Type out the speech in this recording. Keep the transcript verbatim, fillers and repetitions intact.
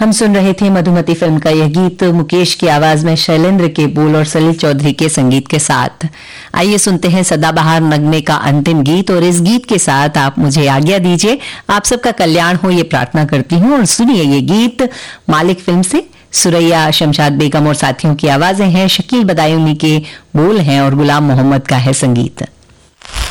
हम सुन रहे थे मधुमती फिल्म का यह गीत मुकेश की आवाज में शैलेंद्र के बोल और सलील चौधरी के संगीत के साथ। आइए सुनते हैं सदाबहार नगमे का अंतिम गीत, और इस गीत के साथ आप मुझे आज्ञा दीजिए। आप सबका कल्याण हो ये प्रार्थना करती हूँ, और सुनिए ये गीत मालिक फिल्म से। सुरैया, शमशाद बेगम और साथियों की आवाजें हैं, शकील बदायूनी के बोल हैं और गुलाम मोहम्मद का है संगीत।